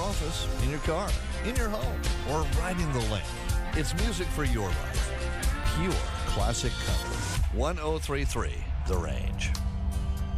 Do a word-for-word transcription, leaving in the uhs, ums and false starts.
office, in your car, in your home, or riding the lane. It's music for your life. Pure classic country. one oh three point three The Range.